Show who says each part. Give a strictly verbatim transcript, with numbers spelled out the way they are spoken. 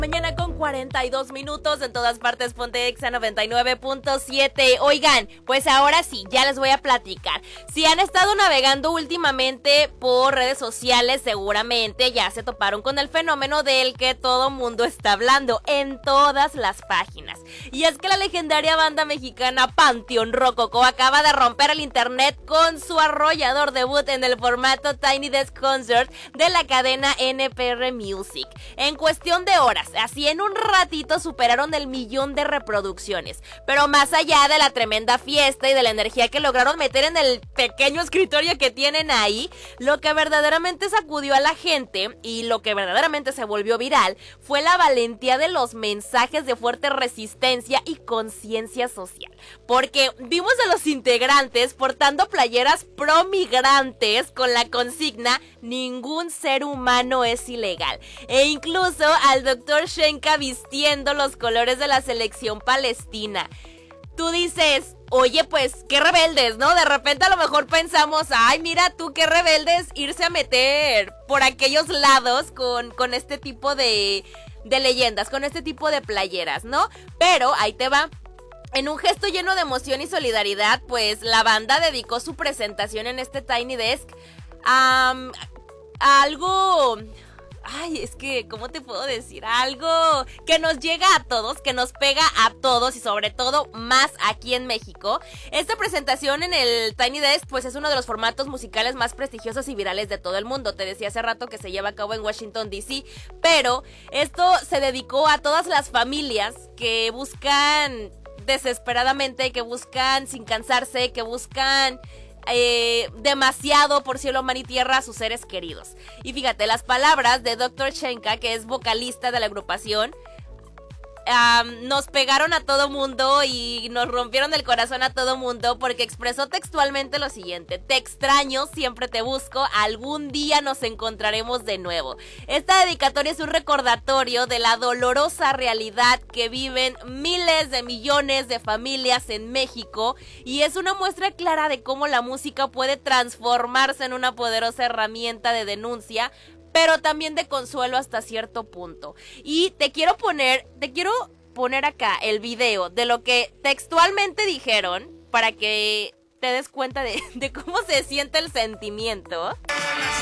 Speaker 1: Mañana con cuarenta y dos minutos, en todas partes Ponte Exa noventa y nueve punto siete. Oigan, pues ahora sí, ya les voy a platicar. Si han estado navegando últimamente por redes sociales, seguramente ya se toparon con el fenómeno del que todo mundo está hablando en todas las páginas. Y es que la legendaria banda mexicana Panteón Rococó acaba de romper el internet con su arrollador debut en el formato Tiny Desk Concert de la cadena N P R Music. En cuestión de horas, así en un ratito superaron el millón de reproducciones. Pero más allá de la tremenda fiesta y de la energía que lograron meter en el pequeño escritorio que tienen ahí, lo que verdaderamente sacudió a la gente y lo que verdaderamente se volvió viral fue la valentía de los mensajes de fuerte resistencia y conciencia social. Porque vimos a los integrantes portando playeras pro migrantes con la consigna "Ningún ser humano es ilegal", e incluso al doctor Shenka vistiendo los colores de la selección palestina. Tú dices, oye, pues, qué rebeldes, ¿no? De repente a lo mejor pensamos, ay, mira tú, qué rebeldes irse a meter por aquellos lados con, con este tipo de, de leyendas, con este tipo de playeras, ¿no? Pero ahí te va. En un gesto lleno de emoción y solidaridad, pues la banda dedicó su presentación en este Tiny Desk a, a algo... Ay, es que, ¿cómo te puedo decir? Algo que nos llega a todos, que nos pega a todos y sobre todo más aquí en México. Esta presentación en el Tiny Desk pues es uno de los formatos musicales más prestigiosos y virales de todo el mundo. Te decía hace rato que se lleva a cabo en Washington D C, pero esto se dedicó a todas las familias que buscan desesperadamente, que buscan sin cansarse, que buscan... Eh, demasiado por cielo, mar y tierra a sus seres queridos. Y fíjate, las palabras de doctor Shenka, que es vocalista de la agrupación, Um, nos pegaron a todo mundo y nos rompieron el corazón a todo mundo, porque expresó textualmente lo siguiente: te extraño, siempre te busco, algún día nos encontraremos de nuevo. Esta dedicatoria es un recordatorio de la dolorosa realidad que viven miles de millones de familias en México, y es una muestra clara de cómo la música puede transformarse en una poderosa herramienta de denuncia, pero también de consuelo hasta cierto punto. Y te quiero poner, te quiero poner acá el video de lo que textualmente dijeron para que te des cuenta de, de cómo se siente el sentimiento.